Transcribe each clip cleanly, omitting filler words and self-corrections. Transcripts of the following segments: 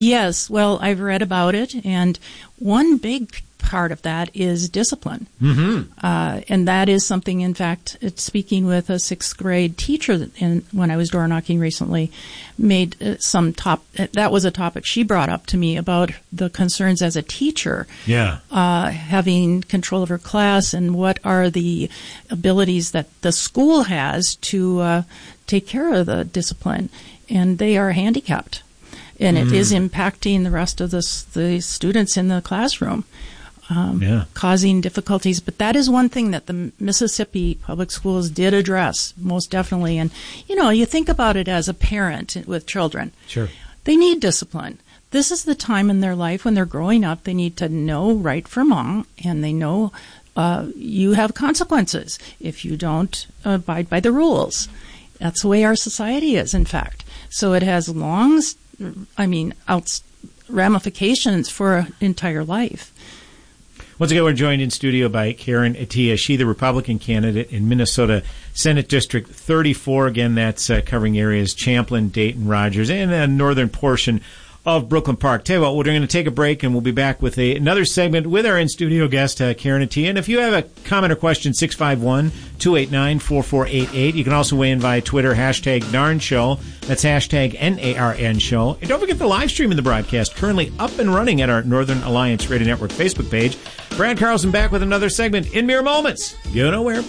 Yes, well, I've read about it, and one big part of that is discipline. Mm-hmm. And that is something, in fact, speaking with a 6th grade teacher when I was door knocking recently, made that was a topic she brought up to me about the concerns as a teacher. Yeah. Having control of her class and what are the abilities that the school has to take care of the discipline. And they are handicapped. And it is impacting the rest of the students in the classroom, causing difficulties. But that is one thing that the Mississippi Public Schools did address, most definitely. And, you think about it as a parent with children. Sure. They need discipline. This is the time in their life when they're growing up. They need to know right from wrong, and they know you have consequences if you don't abide by the rules. That's the way our society is, in fact. So it has ramifications for an entire life. Once again, we're joined in studio by Karen Attiah. She, the Republican candidate in Minnesota Senate District 34. Again, that's covering areas Champlin, Dayton, Rogers, and a northern portion of Brooklyn Park. Tell you what, we're going to take a break, and we'll be back with another segment with our in-studio guest, Karen Attiah. And if you have a comment or question, 651-289-4488. You can also weigh in via Twitter, #NARN Show. That's #NARN Show. And don't forget the live stream of the broadcast, currently up and running at our Northern Alliance Radio Network Facebook page. Brad Carlson back with another segment in mere moments. Go nowhere.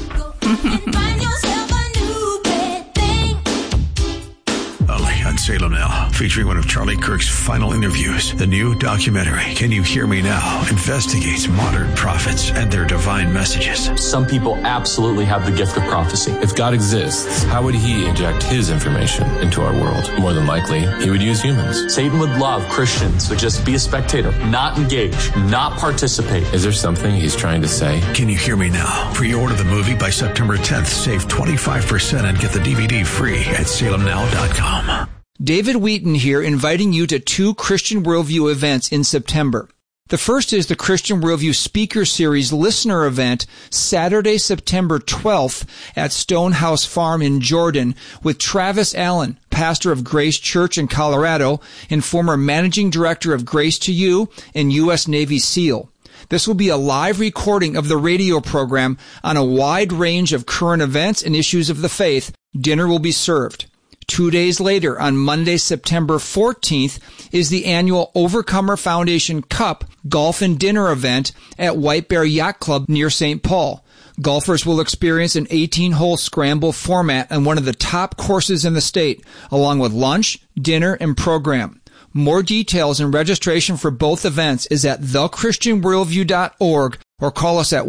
On Salem Now, featuring one of Charlie Kirk's final interviews. The new documentary, Can You Hear Me Now?, investigates modern prophets and their divine messages. Some people absolutely have the gift of prophecy. If God exists, how would he inject his information into our world? More than likely, he would use humans. Satan would love Christians to just be a spectator, not engage, not participate. Is there something he's trying to say? Can You Hear Me Now? Pre-order the movie by September 10th. Save 25% and get the DVD free at salemnow.com. David Wheaton here, inviting you to 2 Christian Worldview events in September. The first is the Christian Worldview Speaker Series listener event, Saturday, September 12th at Stonehouse Farm in Jordan with Travis Allen, pastor of Grace Church in Colorado and former managing director of Grace to You and U.S. Navy SEAL. This will be a live recording of the radio program on a wide range of current events and issues of the faith. Dinner will be served. 2 days later, on Monday, September 14th, is the annual Overcomer Foundation Cup Golf and Dinner event at White Bear Yacht Club near St. Paul. Golfers will experience an 18-hole scramble format on one of the top courses in the state, along with lunch, dinner, and program. More details and registration for both events is at thechristianworldview.org or call us at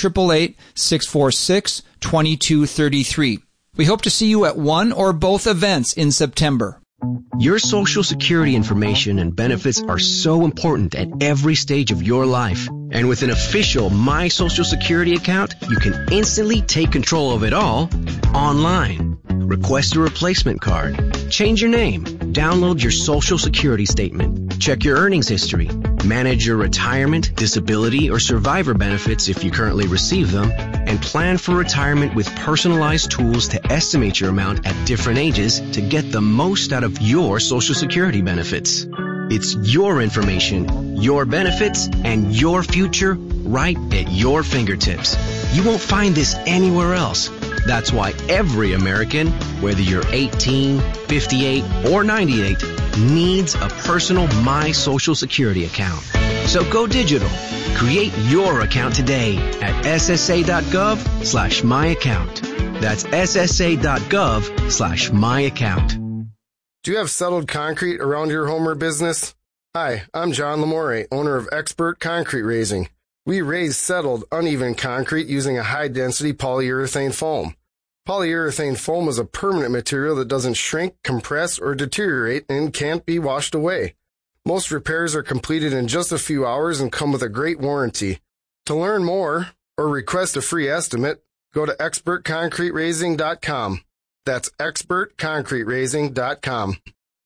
1-888-646-2233. We hope to see you at one or both events in September. Your Social Security information and benefits are so important at every stage of your life. And with an official My Social Security account, you can instantly take control of it all online. Request a replacement card. Change your name. Download your Social Security statement. Check your earnings history. Manage your retirement, disability, or survivor benefits if you currently receive them. And plan for retirement with personalized tools to estimate your amount at different ages to get the most out of your Social Security benefits. It's your information, your benefits, and your future right at your fingertips. You won't find this anywhere else. That's why every American, whether you're 18, 58, or 98, needs a personal My Social Security account. So go digital. Create your account today at ssa.gov/myaccount. That's ssa.gov/myaccount. Do you have settled concrete around your home or business? Hi, I'm John Lamore, owner of Expert Concrete Raising. We raise settled, uneven concrete using a high-density polyurethane foam. Polyurethane foam is a permanent material that doesn't shrink, compress, or deteriorate and can't be washed away. Most repairs are completed in just a few hours and come with a great warranty. To learn more or request a free estimate, go to expertconcreteraising.com. That's expertconcreteraising.com.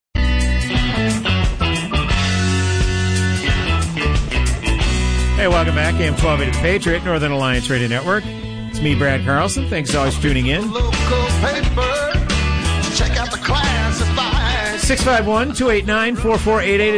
Hey, welcome back. AM 1280 The Patriot, Northern Alliance Radio Network. It's me, Brad Carlson. Thanks as always for tuning in. Local paper, check out the classifieds. 651-289-4488